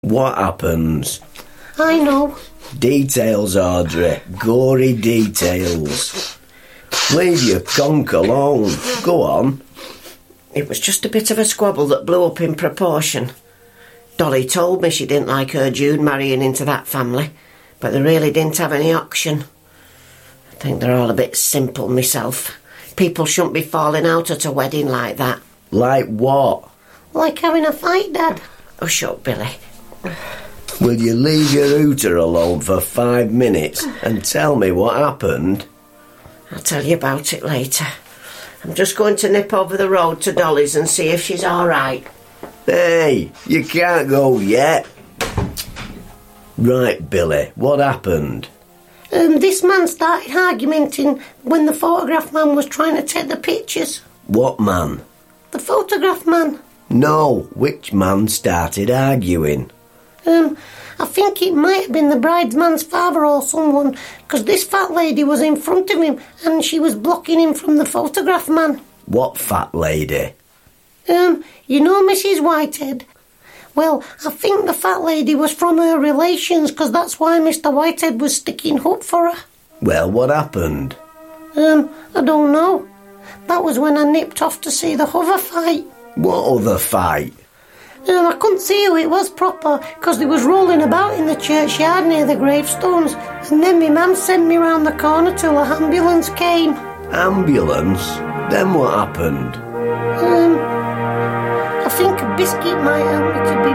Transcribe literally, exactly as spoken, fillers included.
What happens? I know. Details, Audrey. Gory details. Leave your conk alone. Go on. It was just a bit of a squabble that blew up in proportion. Dolly told me she didn't like her Jude marrying into that family, but they really didn't have any option. I think they're all a bit simple myself. People shouldn't be falling out at a wedding like that. Like what? Like having a fight, Dad. Oh, shut up, Billy. Will you leave your hooter alone for five minutes and tell me what happened? I'll tell you about it later. I'm just going to nip over the road to Dolly's and see if she's all right. Hey, you can't go yet. Right, Billy, what happened? Um, this man started argumenting when the photograph man was trying to take the pictures. What man? The photograph man. No, which man started arguing? Um, I think it might have been the bridesman's father or someone, because this fat lady was in front of him and she was blocking him from the photograph man. What fat lady? Um, you know Missus Whitehead? Well, I think the fat lady was from her relations, because that's why Mister Whitehead was sticking up for her. Well, what happened? Um, I don't know. That was when I nipped off to see the other fight. What other fight? Um, I couldn't see who it was proper, because they was rolling about in the churchyard near the gravestones, and then my mum sent me round the corner till a ambulance came. Ambulance? Then what happened? Um, I think a biscuit might help me to be